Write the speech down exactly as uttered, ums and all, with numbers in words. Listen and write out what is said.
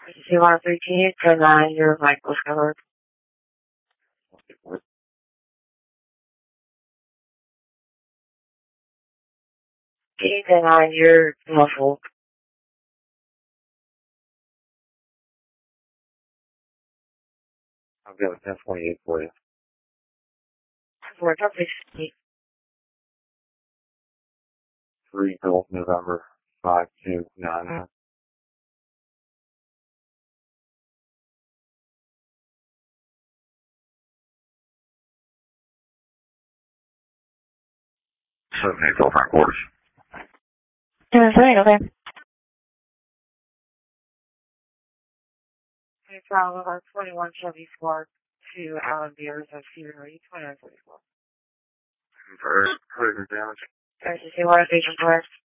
C one thirteen, ten nine, your mic was covered. eight ten nine, you're muffled. I've got a ten twenty-eight for you. For company three Golf November five two nine. Seven eight Golf Front Quarters. Yeah, right, okay. Okay, problem on twenty-one Chevy Spark to Allen Beers of Cedar Reed, twenty-nine forty-four. For collision damage. C one station correct.